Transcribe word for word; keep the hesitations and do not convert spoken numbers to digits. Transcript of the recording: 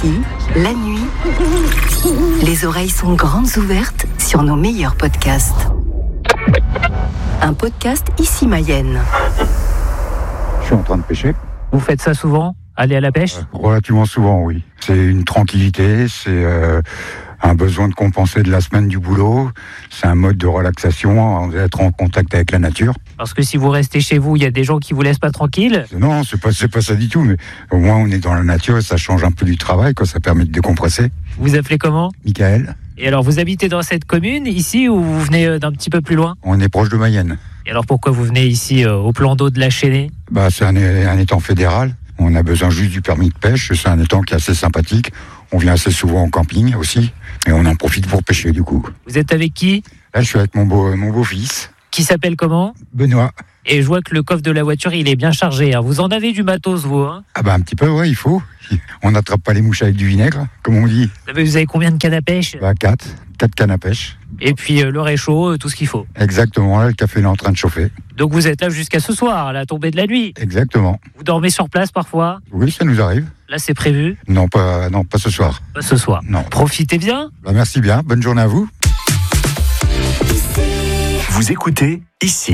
Ici, la nuit, les oreilles sont grandes ouvertes sur nos meilleurs podcasts. Un podcast Ici Mayenne. Je suis en train de pêcher. Vous faites ça souvent ? Aller à la pêche ? euh, Relativement souvent, oui. C'est une tranquillité, c'est euh, un besoin de compenser de la semaine du boulot. C'est un mode de relaxation, d'être en contact avec la nature. Parce que si vous restez chez vous, il y a des gens qui vous laissent pas tranquille. Non, c'est pas, c'est pas ça du tout, mais au moins on est dans la nature et ça change un peu du travail, quoi. Ça permet de décompresser. Vous appelez comment ? Michael, Et alors, vous habitez dans cette commune, ici, ou vous venez d'un petit peu plus loin ? on est proche de Mayenne. Et alors, pourquoi vous venez ici, euh, au plan d'eau de la Chênaie ? Bah, c'est un, un étang fédéral. On a besoin juste du permis de pêche. C'est un étang qui est assez sympathique. On vient assez souvent en camping aussi. Et on en profite pour pêcher, du coup. Vous êtes avec qui ? Là, je suis avec mon beau, mon beau-fils, Qui s'appelle comment ? Benoît. Et je vois que le coffre de la voiture, il est bien chargé. Hein. Vous en avez du matos, vous, hein ? Ah bah un petit peu, ouais, il faut. On n'attrape pas les mouches avec du vinaigre, comme on dit. Vous avez combien de cannes à pêche ? Bah quatre, quatre cannes à pêche. Et puis euh, le réchaud, euh, tout ce qu'il faut. Exactement, là, le café il est en train de chauffer. Donc vous êtes là jusqu'à ce soir, à la tombée de la nuit. Exactement. Vous dormez sur place parfois ? Oui, ça nous arrive. Là, c'est prévu ? Non, pas, non, pas ce soir. Pas ce soir. Non. Profitez bien. Bah merci bien, bonne journée à vous. Vous écoutez Ici.